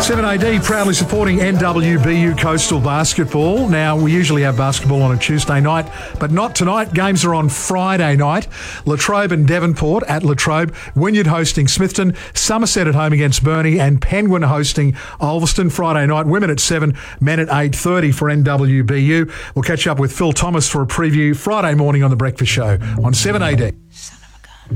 7AD proudly supporting NWBU Coastal Basketball. Now, we usually have basketball on a Tuesday night, but not tonight. Games are on Friday night. Latrobe and Devonport at Latrobe. Wynyard hosting Smithton. Somerset at home against Burnie. And Penguin hosting Ulverston. Friday night. Women at 7, men at 8:30 for NWBU. We'll catch up with Phil Thomas for a preview Friday morning on The Breakfast Show on 7AD.